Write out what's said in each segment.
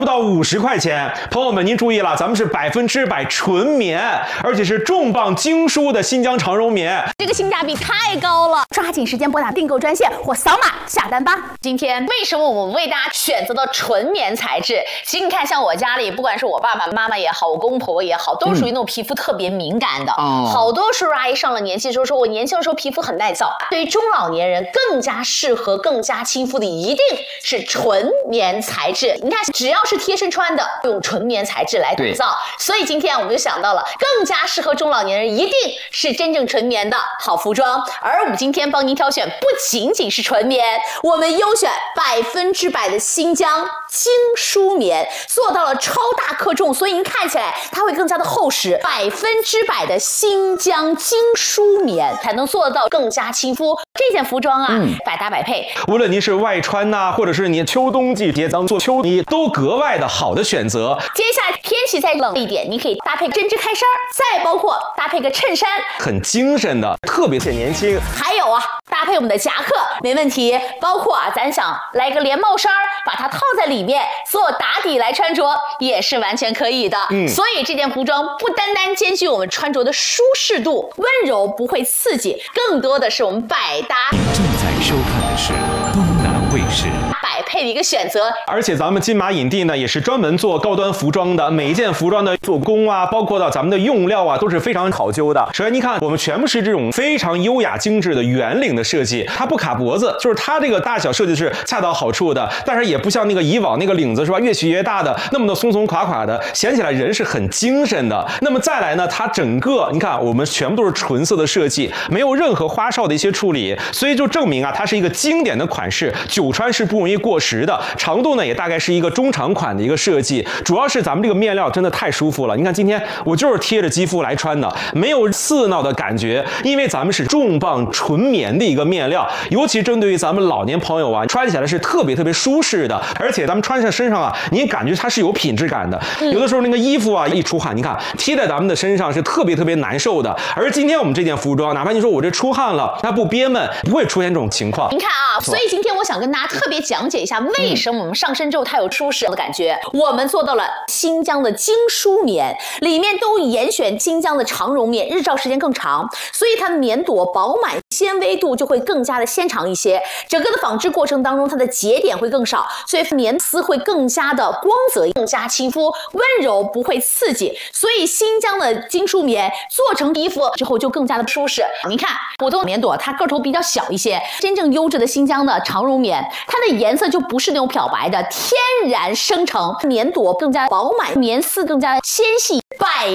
不到50块钱，朋友们您注意了，咱们是100%纯棉，而且是重磅精梳的新疆长绒棉， 这个性价比太高了，抓紧时间拨打订购专线或扫码下单吧。今天为什么我们为大家选择了纯棉材质？其实你看，像我家里，不管是我爸爸妈妈也好，我公公婆婆也好，都属于那种皮肤特别敏感的。好多叔叔阿姨上了年纪的时候说，我年轻的时候皮肤很耐燥。对于中老年人更加适合、更加亲肤的，一定是纯棉材质。你看，只要是贴身穿的，用纯棉材质来打造。所以今天我们就想到了，更加适合中老年人，一定是真正纯棉的好服装。而我们今天帮您挑选，不仅仅是纯棉，我们优选100%的新疆精梳棉，做到了超大克重，所以您看起来它会更加的厚实。100%的新疆精梳棉才能做到更加亲肤。这件服装啊，百搭百配， 无论您是外穿呐，或者是你秋冬季节当做秋衣，都格外的好的选择。 接下来天气再冷一点，你可以搭配针织开衫，再包括搭配个衬衫， 很精神的，特别显年轻。 还有啊，搭配我们的夹克没问题，包括啊，咱想来个连帽衫，把它套在里面做打底来穿着，也是完全可以的。所以这件服装不单单兼具我们穿着的舒适度、温柔，不会刺激，更多的是我们百搭。 您正在收看的是东南卫视。 百配的一个选择， 而且咱们金马影帝呢也是专门做高端服装的，每一件服装的做工啊，包括到咱们的用料啊，都是非常考究的。首先您看，我们全部是这种非常优雅精致的圆领的设计，它不卡脖子，就是它这个大小设计是恰到好处的，但是也不像那个以往那个领子是吧，越取越大的，那么的松松垮垮的，显起来人是很精神的。那么再来呢，它整个你看，我们全部都是纯色的设计，没有任何花哨的一些处理，所以就证明啊，它是一个经典的款式，久穿是不容易过时的。长度呢也大概是一个中长款的一个设计，主要是咱们这个面料真的太舒服了。你看今天我就是贴着肌肤来穿的，没有刺挠的感觉，因为咱们是重磅纯棉的一个面料，尤其针对于咱们老年朋友啊，穿起来是特别舒适的，而且咱们穿上身上啊，您感觉它是有品质感的。有的时候那个衣服啊一出汗，你看贴在咱们的身上是特别难受的。而今天我们这件服装，哪怕你说我这出汗了，它不憋闷，不会出现这种情况。 您看啊，所以今天我想跟大家特别讲解一下，为什么我们上身之后它有舒适的感觉。我们做到了新疆的精梳棉，里面都严选新疆的长绒棉，日照时间更长，所以它的棉朵饱满，纤维度就会更加的纤长一些。整个的纺织过程当中，它的节点会更少，所以棉丝会更加的光泽，更加亲肤，温柔，不会刺激。所以新疆的精梳棉做成衣服之后就更加的舒适。你看，普通棉朵它个头比较小一些，真正优质的新疆的长绒棉，它的颜色就不是那种漂白的，天然生成，棉朵更加饱满，棉丝更加纤细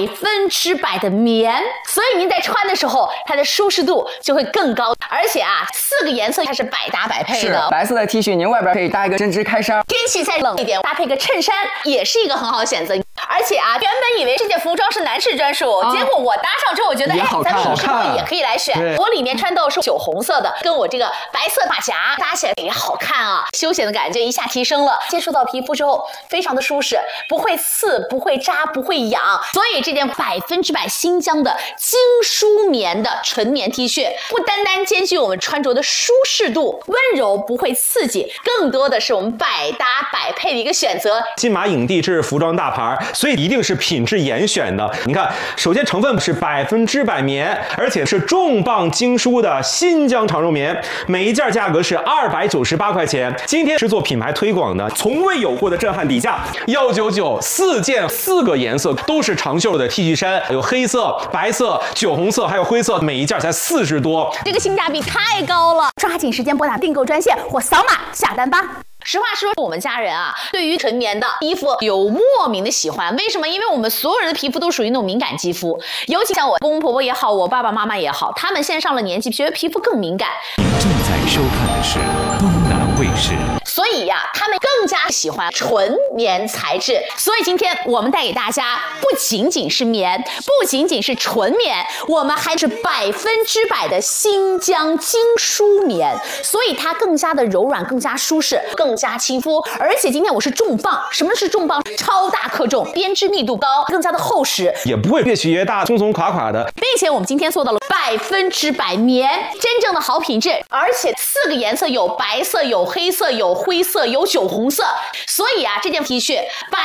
，100%的棉，所以您在穿的时候，它的舒适度就会更高。而且啊，4个颜色它是百搭百配的。 是白色的 T 恤，您外边可以搭一个针织开衫。 天气再冷一点，搭配个衬衫也是一个很好的选择。而且啊，原本以为这件服装是男士专属，结果我搭上之后，我觉得咱们女士朋友也可以来选。我里面穿到是酒红色的，跟我这个白色发夹搭起来也好看啊，休闲的感觉一下提升了。接触到皮肤之后，非常的舒适，不会刺，不会扎，不会痒。所以这件100%新疆的精梳棉的纯棉 T 恤，不单单兼具我们穿着的舒适度、温柔，不会刺激，更多的是我们百搭百配的一个选择。 金马影帝这是服装大牌，所以一定是品质严选的。你看，首先成分是100%棉，而且是重磅精梳的新疆长绒棉，每一件价格是298块钱。今天是做品牌推广的，从未有过的震撼底价，199，4件4个颜色都是长袖的 T 恤衫，有黑色、白色、酒红色，还有灰色，每一件才40多， 这个性价比太高了，抓紧时间拨打订购专线或扫码下单吧。实话说，我们家人啊，对于纯棉的衣服有莫名的喜欢。为什么？因为我们所有人的皮肤都属于那种敏感肌肤，尤其像我公公婆婆也好，我爸爸妈妈也好，他们现在上了年纪，觉得皮肤更敏感。 您正在收看的是东南卫视。 所以呀，他们更加喜欢纯棉材质。所以今天我们带给大家，不仅仅是棉，不仅仅是纯棉，我们还是100%的新疆精梳棉，所以它更加的柔软，更加舒适，更加亲肤。而且今天我是重磅，什么是重磅？超大克重，编织密度高，更加的厚实， 也不会越取越大，松松垮垮的。 并且我们今天做到了100%棉，真正的好品质。而且4个颜色，有白色，有黑色，有灰色，有酒红色。所以啊，这件 T 恤